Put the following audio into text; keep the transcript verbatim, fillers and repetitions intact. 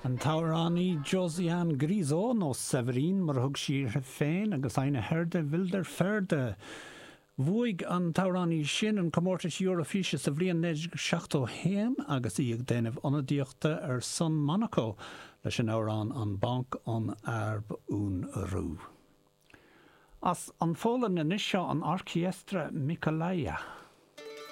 An Taurani Josiane Griso nó Severin mar thug siar féin agus aine herde wilder ferde. Bhuaig an Taurani sin an Comórtas Eurofíse sa bhliain seachtó héan agus íag déanamh onadíochta ar San Monaco leis an árán an banc an Arb ún Rú. As an fóla na nisio an Orchestra Micolaia.